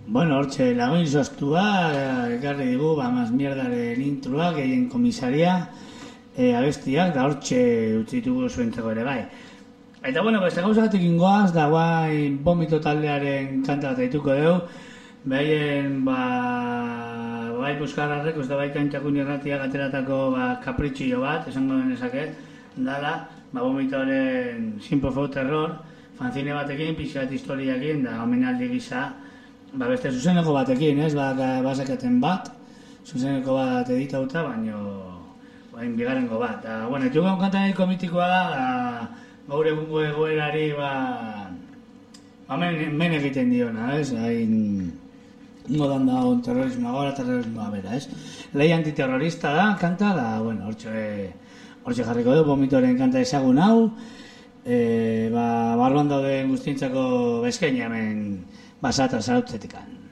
Bueno, hortxe lagoin izoztua, ekarri digu, más mierdaren introa, gehien komisaria, abestiak, da hortxe utzitugu zuentzako ere bai. Eta bueno, beste gauzatik ingoaz, da guain Vomito taldearen kanta bat aituko dugu, behaien, bai Puskarrarrek, uste bai Kantxakun irratiak ateratako kapritxillo bat, esango denezaket, dala, Vomitoren Simple for Terror, fanzine batekin, pixkat historiakin, da omenaldi gisa, beste zuzeneko batekin, ez, bazakaten bat, zuzeneko bat editauta, baina bigarengo bat. Bueno, etxugan kantan ediko mitikoa da, gaur egungo egoerari, men egiten diona, ez, hain modan da on terrorismoa, gora terrorismoa bera, ez. Lei antiterrorista da, kanta, da, bueno, hortxe jarriko du, Vomitoren kanta ezagun hau, barruan dauden guztientzako bezkeina hemen basata zarautzetik.